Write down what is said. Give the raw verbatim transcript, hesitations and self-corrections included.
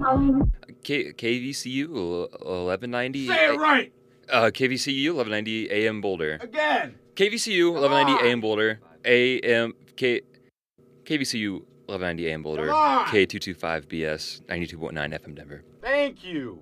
K KVCU eleven ninety. Say it right! Uh, K V C U eleven ninety A M Boulder. Again! K V C U eleven ninety A M Boulder. A M K KVCU eleven ninety A M Boulder. Come on! K two twenty-five B S ninety-two point nine F M Denver. Thank you!